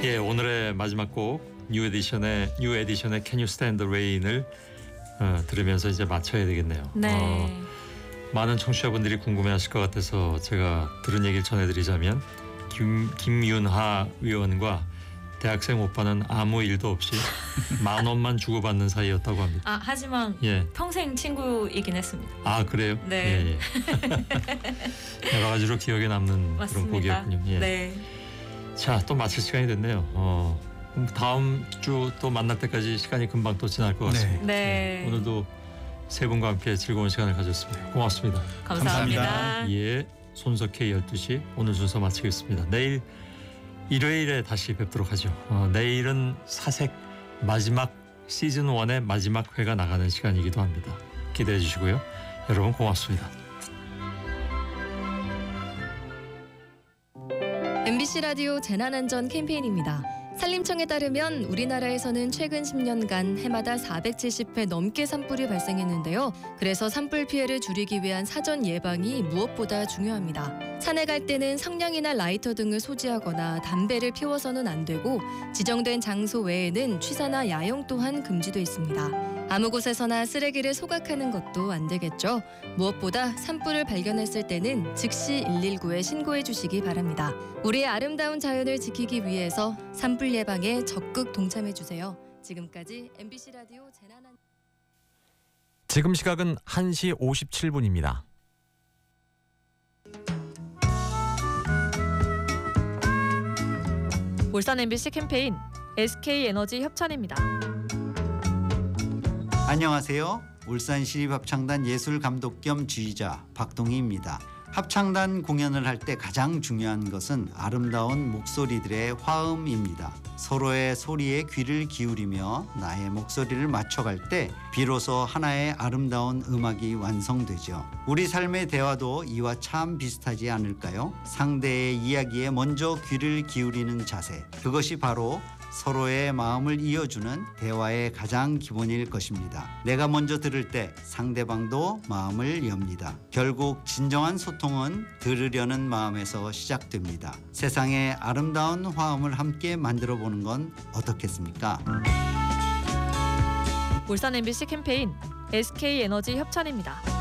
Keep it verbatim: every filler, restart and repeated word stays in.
예, 오늘의 마지막 곡 뉴 에디션의 뉴 에디션의 Can You Stand the Rain을 어, 들으면서 이제 마쳐야 되겠네요. 네. 어, 많은 청취자분들이 궁금해하실 것 같아서 제가 들은 얘기를 전해드리자면 김, 김윤하 의원과 대학생 오빠는 아무 일도 없이 만 원만 주고받는 사이였다고 합니다. 아 하지만 예. 평생 친구이긴 했습니다. 아 그래요? 네. 예, 예. 여러 가지로 기억에 남는 맞습니다. 그런 곡이었군요. 예. 네. 자, 또 마칠 시간이 됐네요. 어, 그럼 다음 주 또 만날 때까지 시간이 금방 또 지날 것 같습니다. 네. 오늘도 세 분과 함께 즐거운 시간을 가졌습니다. 고맙습니다. 감사합니다. 감사합니다. 예, 손석희 열두 시 오늘 순서 마치겠습니다. 내일 일요일에 다시 뵙도록 하죠. 어, 내일은 사색 마지막 시즌 일의 마지막 회가 나가는 시간이기도 합니다. 기대해 주시고요. 여러분 고맙습니다. 엠비씨 라디오 재난안전 캠페인입니다. 산림청에 따르면 우리나라에서는 최근 십 년간 해마다 사백칠십 회 넘게 산불이 발생했는데요. 그래서 산불 피해를 줄이기 위한 사전 예방이 무엇보다 중요합니다. 산에 갈 때는 성냥이나 라이터 등을 소지하거나 담배를 피워서는 안 되고 지정된 장소 외에는 취사나 야영 또한 금지돼 있습니다. 아무 곳에서나 쓰레기를 소각하는 것도 안 되겠죠. 무엇보다 산불을 발견했을 때는 즉시 일일구에 신고해 주시기 바랍니다. 우리의 아름다운 자연을 지키기 위해서 산불 예방에 적극 동참해 주세요. 지금까지 엠비씨 라디오 재난안 지금 시각은 한 시 오십칠 분입니다. 울산 엠비씨 캠페인 에스케이에너지 협찬입니다. 안녕하세요. 울산시립합창단 예술감독 겸 지휘자 박동희입니다. 합창단 공연을 할 때 가장 중요한 것은 아름다운 목소리들의 화음입니다. 서로의 소리에 귀를 기울이며 나의 목소리를 맞춰갈 때 비로소 하나의 아름다운 음악이 완성되죠. 우리 삶의 대화도 이와 참 비슷하지 않을까요? 상대의 이야기에 먼저 귀를 기울이는 자세, 그것이 바로 서로의 마음을 이어주는 대화의 가장 기본일 것입니다. 내가 먼저 들을 때 상대방도 마음을 엽니다. 결국 진정한 소통은 들으려는 마음에서 시작됩니다. 세상의 아름다운 화음을 함께 만들어 보는 건 어떻겠습니까? 울산 엠비씨 캠페인 에스케이에너지 협찬입니다.